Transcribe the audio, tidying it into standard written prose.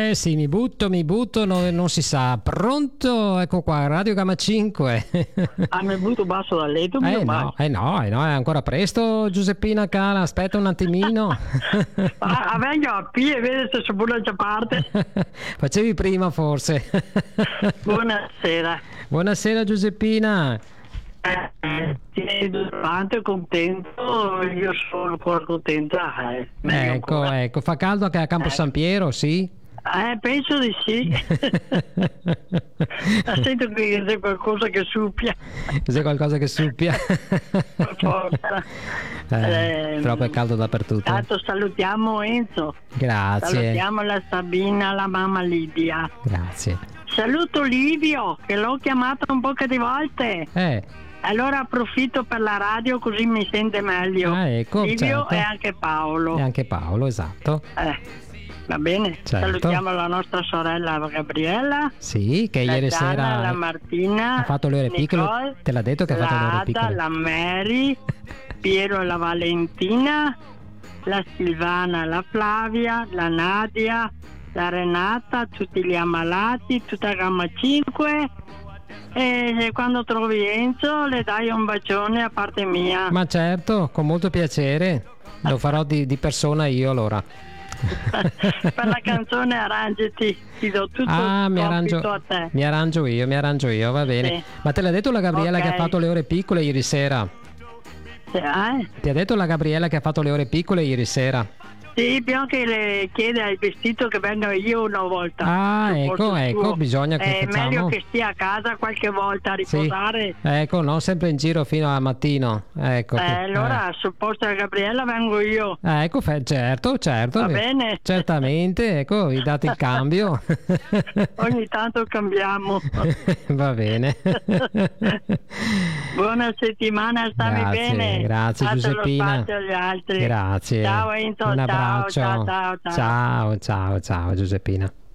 Sì, mi butto, non si sa. Pronto? Ecco qua, Radio Gamma 5. Mi butto basso dal letto, mio No, è ancora presto, Giuseppina Cala, aspetta un attimino. Vengo a P e vedi se sono buona già parte. Facevi prima forse. Buonasera. Buonasera Giuseppina. Sei tanto contento, io sono ancora contenta. Ecco, fa caldo anche a Campo San Piero, sì? Penso di sì. Sento che c'è qualcosa che suppia. C'è qualcosa che suppia? Troppo è caldo dappertutto. Tanto salutiamo Enzo. Grazie. Salutiamo la Sabina, la mamma Lidia. Grazie. Saluto Livio, che l'ho chiamato un po' di volte. Allora approfitto per la radio così mi sente meglio. Ecco, Livio certo. e anche Paolo. E anche Paolo, esatto. Va bene, certo. Salutiamo la nostra sorella Gabriella. Sì, che la ieri Gianna, sera la Martina ha fatto le ore piccole. Nicole, Te l'ha detto che ha fatto le ore Ada, piccole. la Mary, Piero e la Valentina, la Silvana, la Flavia, la Nadia, la Renata, tutti gli ammalati, tutta Gamma 5. E quando trovi Enzo le dai un bacione a parte mia. Ma certo, con molto piacere. Lo farò di persona io allora. Per la canzone arrangiati, ti do tutto il compito a te. Mi arrangio io, va bene. Sì. Ma te l'ha detto la Gabriella che ha fatto le ore piccole ieri sera? Ti ha detto la Gabriella che ha fatto le ore piccole ieri sera? Sì, Bianca le chiede al vestito che venga io una volta. Ecco, bisogna che è meglio che stia a casa qualche volta a riposare. Sì. Ecco, no, sempre in giro fino al mattino. Ecco. Allora, sul posto della Gabriella vengo io. Ecco, certo. Va bene. Certamente, ecco, vi date il cambio. Ogni tanto cambiamo. Va bene. Buona settimana, stammi bene. Grazie Giuseppina. Lo spazio agli altri. Grazie. Ciao Enzo, un abbraccio. ciao. Ciao Giuseppina.